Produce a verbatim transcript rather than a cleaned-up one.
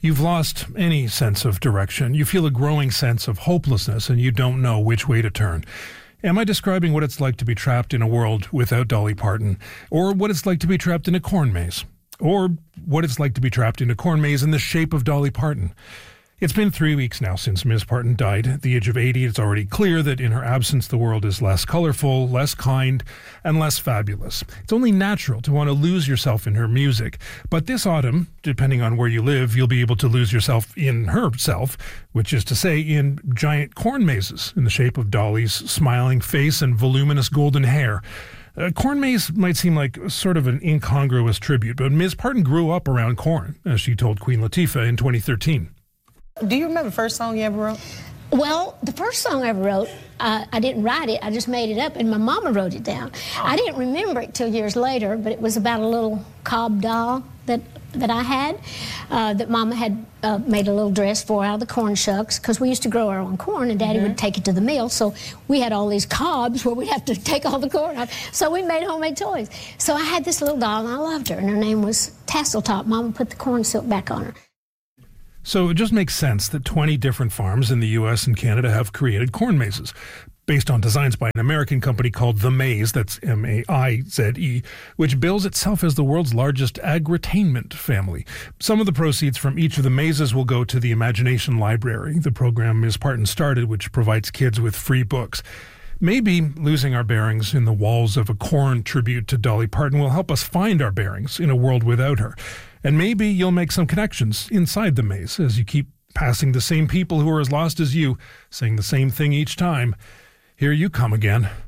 You've lost any sense of direction. You feel a growing sense of hopelessness, and you don't know which way to turn. Am I describing what it's like to be trapped in a world without Dolly Parton? Or what it's like to be trapped in a corn maze? Or what it's like to be trapped in a corn maze in the shape of Dolly Parton? It's been three weeks now since Miz Parton died. At the age of eighty, it's already clear that in her absence, the world is less colorful, less kind, and less fabulous. It's only natural to want to lose yourself in her music. But this autumn, depending on where you live, you'll be able to lose yourself in herself, which is to say in giant corn mazes in the shape of Dolly's smiling face and voluminous golden hair. A corn maze might seem like sort of an incongruous tribute, but Miz Parton grew up around corn, as she told Queen Latifah in twenty thirteen. Do you remember the first song you ever wrote? Well, the first song I ever wrote, uh, I didn't write it. I just made it up, and my mama wrote it down. Oh. I didn't remember it till years later, but it was about a little cob doll that that I had, uh, that Mama had uh, made a little dress for out of the corn shucks, because we used to grow our own corn, and Daddy mm-hmm. would take it to the mill, so we had all these cobs where we'd have to take all the corn off. So we made homemade toys. So I had this little doll, and I loved her, and her name was Tasseltop. Mama put the corn silk back on her. So it just makes sense that twenty different farms in the U S and Canada have created corn mazes, based on designs by an American company called The Maze, that's M A I Z E, which bills itself as the world's largest agritainment family. Some of the proceeds from each of the mazes will go to the Imagination Library, the program Miz Parton started, which provides kids with free books. Maybe losing our bearings in the walls of a corn tribute to Dolly Parton will help us find our bearings in a world without her. And maybe you'll make some connections inside the maze as you keep passing the same people who are as lost as you, saying the same thing each time. Here you come again.